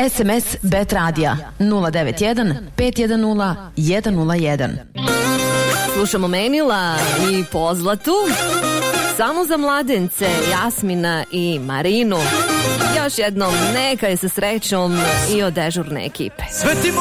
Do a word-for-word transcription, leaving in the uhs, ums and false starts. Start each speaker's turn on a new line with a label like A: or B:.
A: S M S Bet Radija nula devet jedan pet jedan nula jedan nula jedan.
B: Slušamo Menila i Pozlatu. Samo za mladence, Jasmina i Marinu. Još jednom, neka je sa srećom i od dežurne ekipe.